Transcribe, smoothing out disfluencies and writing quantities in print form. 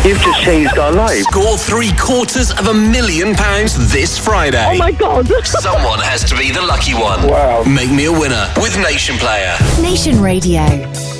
You've just changed our life. Score £750,000 this Friday. Oh my God. Someone has to be the lucky one. Wow. Make me a winner with Nation Player. Nation Radio.